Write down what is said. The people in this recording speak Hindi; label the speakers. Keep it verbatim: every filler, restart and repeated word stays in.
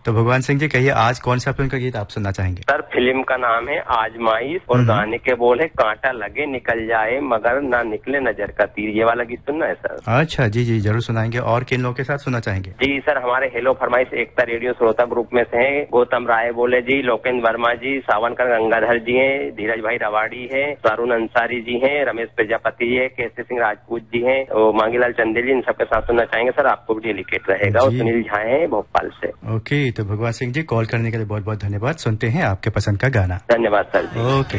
Speaker 1: तो भगवान सिंह जी कहिए आज कौन सा फिल्म का गीत आप सुनना चाहेंगे?
Speaker 2: सर फिल्म का नाम है आजमाइश और गाने के बोल है कांटा लगे निकल जाए मगर ना निकले नजर का तीर। ये वाला गीत सुनना है सर।
Speaker 1: अच्छा जी जी जरूर सुनाएंगे। और किन लोगों के साथ सुनना चाहेंगे?
Speaker 2: जी सर हमारे हेलो फरमाइश एकता रेडियो श्रोता ग्रुप में से हैं गौतम राय बोले जी, लोकेंद्र वर्मा जी, सावनकर गंगाधर जी हैं, धीरज भाई रवाड़ी हैं, सारून अंसारी जी हैं, रमेश प्रजापति है, केसी सिंह राजपूत जी हैं और मांगीलाल चंदेल जी, इन सबके साथ सुनना चाहेंगे सर। आपको भी डेलिकेट रहेगा। और सुनील झा है भोपाल से।
Speaker 1: ओके तो भगवान सिंह जी कॉल करने के लिए बहुत बहुत धन्यवाद। सुनते हैं आपके पसंद का गाना।
Speaker 2: धन्यवाद सर जी।
Speaker 1: ओके।